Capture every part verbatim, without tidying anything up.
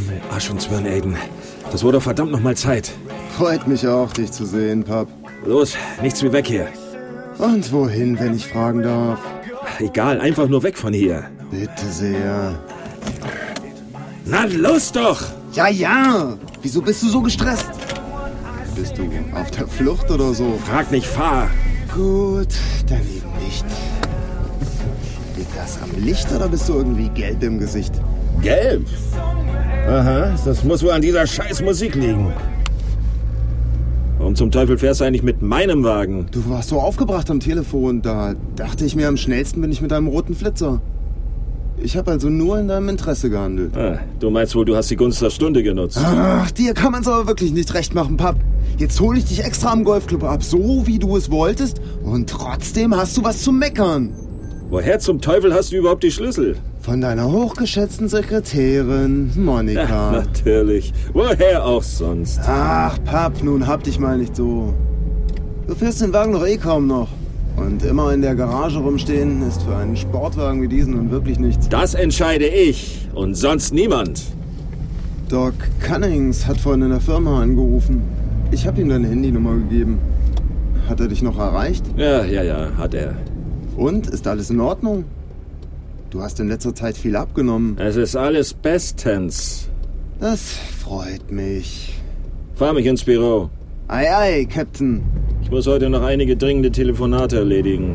Arsch und Zwirn, Aiden. Das wurde verdammt noch mal Zeit. Freut mich auch, dich zu sehen, Pap. Los, nichts wie weg hier. Und wohin, wenn ich fragen darf? Egal, einfach nur weg von hier. Bitte sehr. Na, los doch! Ja, ja! Wieso bist du so gestresst? Bist du auf der Flucht oder so? Frag nicht, fahr! Gut, dann eben nicht. Liegt das am Licht oder bist du irgendwie gelb im Gesicht? Gelb? Aha, das muss wohl an dieser scheiß Musik liegen. Warum zum Teufel fährst du eigentlich mit meinem Wagen? Du warst so aufgebracht am Telefon, da dachte ich mir, am schnellsten bin ich mit einem roten Flitzer. Ich habe also nur in deinem Interesse gehandelt. Ah, du meinst wohl, du hast die Gunst der Stunde genutzt. Ach, dir kann man's aber wirklich nicht recht machen, Pap. Jetzt hole ich dich extra am Golfclub ab, so wie du es wolltest, und trotzdem hast du was zu meckern. Woher zum Teufel hast du überhaupt die Schlüssel? Von deiner hochgeschätzten Sekretärin, Monika. Ja, natürlich. Woher auch sonst? Ach, Pap, nun hab dich mal nicht so. Du fährst den Wagen doch eh kaum noch. Und immer in der Garage rumstehen ist für einen Sportwagen wie diesen nun wirklich nichts. Das entscheide ich und sonst niemand. Doc Cunnings hat vorhin in der Firma angerufen. Ich habe ihm deine Handynummer gegeben. Hat er dich noch erreicht? Ja, ja, ja, hat er. Und? Ist alles in Ordnung? Du hast in letzter Zeit viel abgenommen. Es ist alles bestens. Das freut mich. Fahr mich ins Büro. Ei, ei, Captain. Ich muss heute noch einige dringende Telefonate erledigen.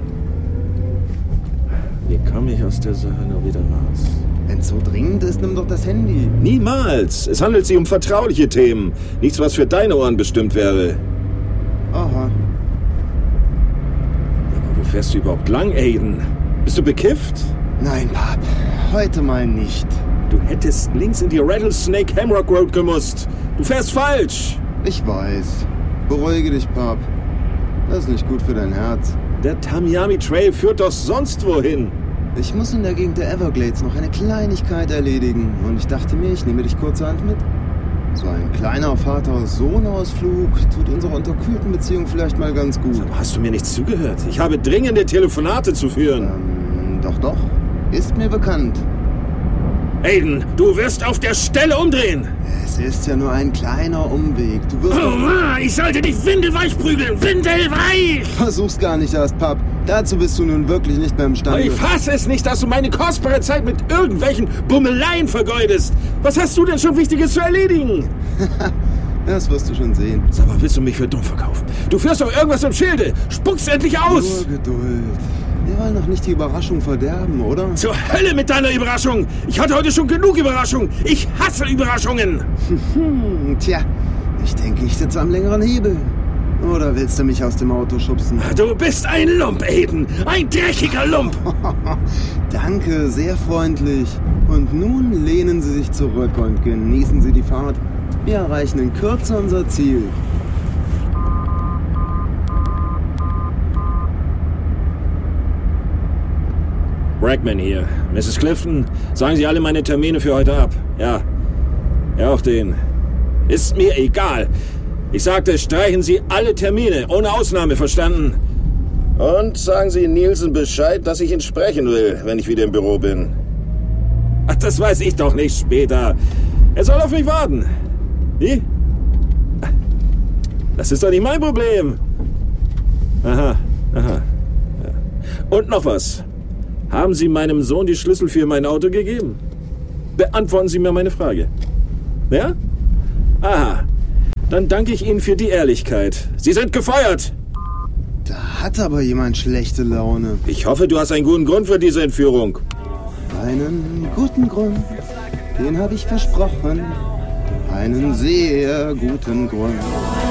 Wie komme ich aus der Sache nur wieder raus? Wenn's so dringend ist, nimm doch das Handy. Niemals! Es handelt sich um vertrauliche Themen. Nichts, was für deine Ohren bestimmt wäre. Aha. Aber wo fährst du überhaupt lang, Aiden? Bist du bekifft? Nein, Pap. Heute mal nicht. Du hättest links in die Rattlesnake Hamrock Road gemusst. Du fährst falsch. Ich weiß. Beruhige dich, Pap. Das ist nicht gut für dein Herz. Der Tamiami Trail führt doch sonst wohin. Ich muss in der Gegend der Everglades noch eine Kleinigkeit erledigen. Und ich dachte mir, ich nehme dich kurzerhand mit. So ein kleiner Vater-Sohn-Ausflug tut unserer unterkühlten Beziehung vielleicht mal ganz gut. Aber hast du mir nicht zugehört? Ich habe dringende Telefonate zu führen. Ähm, doch, doch. Ist mir bekannt. Aiden, du wirst auf der Stelle umdrehen. Es ist ja nur ein kleiner Umweg. Du wirst... Oh Mann, ich sollte dich windelweich prügeln. Windelweich! Versuch's gar nicht erst, Pap. Dazu bist du nun wirklich nicht mehr imstande. Ich fasse es nicht, dass du meine kostbare Zeit mit irgendwelchen Bummeleien vergeudest. Was hast du denn schon Wichtiges zu erledigen? Das wirst du schon sehen. Sag mal, willst du mich für dumm verkaufen? Du führst doch irgendwas im Schilde. Spuck's endlich aus! Nur Geduld. Wir wollen doch nicht die Überraschung verderben, oder? Zur Hölle mit deiner Überraschung! Ich hatte heute schon genug Überraschungen. Ich hasse Überraschungen. Tja, ich denke, ich sitze am längeren Hebel. Oder willst du mich aus dem Auto schubsen? Du bist ein Lump, Aiden. Ein dreckiger Lump. Danke, sehr freundlich. Und nun lehnen Sie sich zurück und genießen Sie die Fahrt. Wir erreichen in Kürze unser Ziel. Brackman hier. Misses Clifton, sagen Sie alle meine Termine für heute ab. Ja. Ja, auch den. Ist mir egal. Ich sagte, streichen Sie alle Termine, ohne Ausnahme, verstanden? Und sagen Sie Nielsen Bescheid, dass ich ihn sprechen will, wenn ich wieder im Büro bin. Ach, das weiß ich doch nicht später. Er soll auf mich warten. Wie? Das ist doch nicht mein Problem. Aha, aha. Ja. Und noch was. Haben Sie meinem Sohn die Schlüssel für mein Auto gegeben? Beantworten Sie mir meine Frage. Ja? Aha. Dann danke ich Ihnen für die Ehrlichkeit. Sie sind gefeuert. Da hat aber jemand schlechte Laune. Ich hoffe, du hast einen guten Grund für diese Entführung. Einen guten Grund, den habe ich versprochen. Einen sehr guten Grund.